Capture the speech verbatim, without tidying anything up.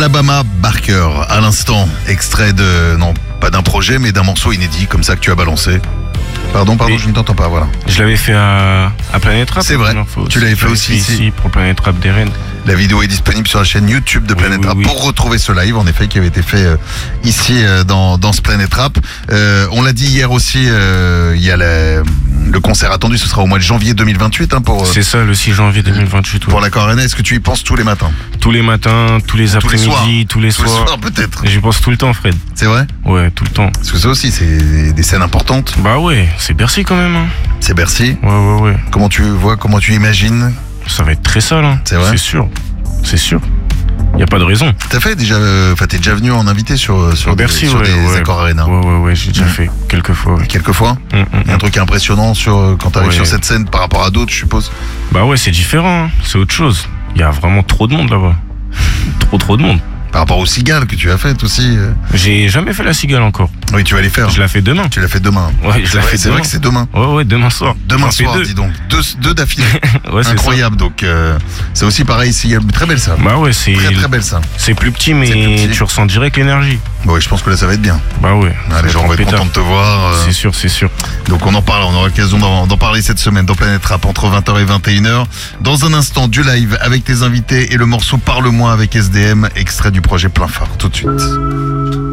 Alabama Barker, à l'instant, extrait de, non, pas d'un projet, mais d'un morceau inédit, comme ça que tu as balancé. Pardon, pardon, Et je ne t'entends pas, voilà. Je l'avais fait à, à Planet Rap. C'est vrai, tu l'avais fait aussi ici. ici pour Planet Rap des Rennes. La vidéo est disponible sur la chaîne YouTube de Oui, Planet oui, Rap oui. pour retrouver ce live, en effet, qui avait été fait euh, ici euh, dans, dans ce Planet Rap. Euh, on l'a dit hier aussi, euh, il y a la- le concert attendu, ce sera au mois de janvier deux mille vingt-huit hein, pour, euh, C'est ça, le six janvier deux mille vingt-huit. pour Ouais. l'accord Rennais. Est-ce que tu y penses tous les matins? Tous les matins, tous les Tous les après-midi, soirs. tous les Tous les soirs. soirs peut-être. J'y pense tout le temps, Fred. C'est vrai? Ouais, tout le temps. Parce que ça aussi, c'est des scènes importantes. Bah ouais, c'est Bercy quand même. Hein. C'est Bercy. Ouais, ouais, ouais. Comment tu vois, comment tu imagines? Ça va être très sale. Hein. C'est vrai? C'est sûr. C'est sûr. Y a pas de raison. T'as fait déjà, euh, enfin t'es déjà venu en invité sur, sur des, Bercy, sur ouais, des ouais. accords Arena. Ouais, ouais, ouais, j'ai déjà Mm. fait quelques fois. Ouais. Quelques fois. Mm, mm, Il y a un mm. truc impressionnant sur, euh, quand t'arrives Ouais. sur cette scène par rapport à d'autres, je suppose. Bah ouais, c'est différent. Hein. C'est autre chose. Y a vraiment trop de monde là-bas. trop, trop de monde. Par rapport aux cigales que tu as faites aussi. euh. J'ai jamais fait la cigale encore. Oui, tu vas les faire. Je la fais demain. Tu l'as fait demain. Ouais, je C'est la vrai, fais c'est vrai demain. que c'est demain. Ouais, ouais, demain soir. Demain J'en fais soir, deux. dis donc. Deux, deux d'affilée. Ouais, c'est Incroyable. Donc, euh, c'est aussi pareil ici. Très belle salle. ça. Bah ouais, c'est Très très belle salle. c'est plus petit, mais C'est plus petit. tu ressens direct l'énergie. Bon, oui, je pense que là, ça va être bien. Bah ouais. Ah, ça les va gens être vont en être pétard. contents de te voir. euh, C'est sûr, c'est sûr. Donc on en parle, on aura l'occasion d'en d'en parler cette semaine dans Planète Rap entre vingt heures et vingt et une heures. Dans un instant, du live avec tes invités et le morceau Parle-moi avec S D M, extrait du projet Plein Phare. Tout de suite.